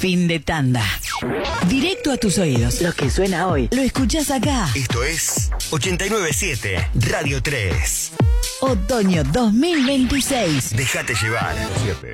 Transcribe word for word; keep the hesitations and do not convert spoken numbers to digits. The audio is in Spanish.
Fin de tanda. Directo a tus oídos. Lo que suena hoy, lo escuchás acá. Esto es ochenta y nueve siete Radio tres. Otoño dos mil veintiséis. Déjate llevar. siete.